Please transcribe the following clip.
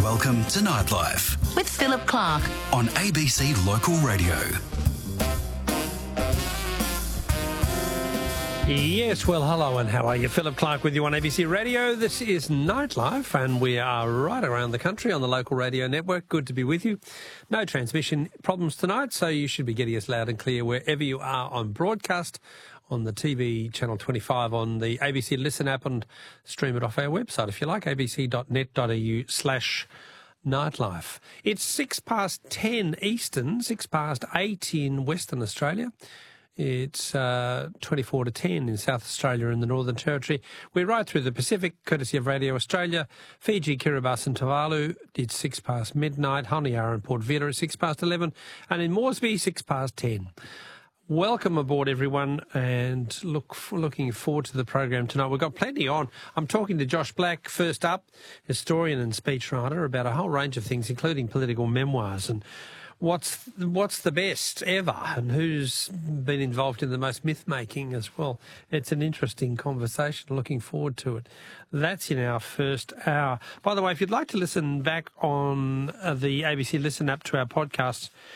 Welcome to Nightlife with Philip Clark on ABC Local Radio. Yes, well, hello and how are you? Philip Clark with you on ABC Radio. This is Nightlife and we are right around the country on the local radio network. Good to be with you. No transmission problems tonight, so you should be getting us loud and clear wherever you are on broadcast, on the TV channel 25, on the ABC Listen app, and stream it off our website if you like, abc.net.au/nightlife. It's 10 Eastern, 8 in Western Australia. It's 24 to 10 in South Australia and the Northern Territory. We're right through the Pacific, courtesy of Radio Australia. Fiji, Kiribati and Tuvalu, it's 6 midnight. Honiara and Port Vila is 11. And in Moresby, 10. Welcome aboard, everyone, and looking forward to the program tonight. We've got plenty on. I'm talking to Josh Black, first up, historian and speechwriter, about a whole range of things, including political memoirs and what's the best ever and who's been involved in the most myth-making as well. It's an interesting conversation. Looking forward to it. That's in our first hour. By the way, if you'd like to listen back on the ABC Listen app to our podcasts,